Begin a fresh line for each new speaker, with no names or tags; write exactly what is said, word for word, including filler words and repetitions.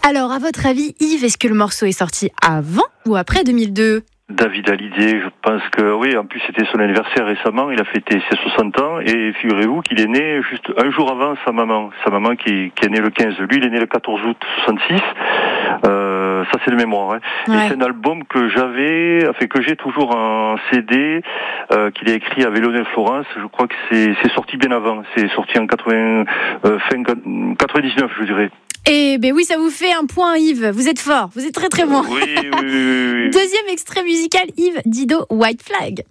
Alors, à votre avis, Yves, est-ce que le morceau est sorti avant ou après deux mille deux ?
David Hallyday, je pense que oui, en plus c'était son anniversaire récemment, il a fêté ses soixante ans et figurez-vous qu'il est né juste un jour avant sa maman, sa maman qui, qui est née le quinze, lui il est né le quatorze août soixante-six, euh, ça c'est de mémoire, hein. Ouais. Et c'est un album que j'avais, enfin que j'ai toujours en C D, euh, qu'il a écrit avec Lionel Florence, je crois que c'est, c'est sorti bien avant, c'est sorti en quatre-vingts, euh, fin quatre-vingt-dix-neuf je dirais.
Eh ben oui, ça vous fait un point, Yves. Vous êtes fort, vous êtes très très bon.
Oui, oui, oui, oui, oui.
Deuxième extrait musical, Yves, Dido, White Flag.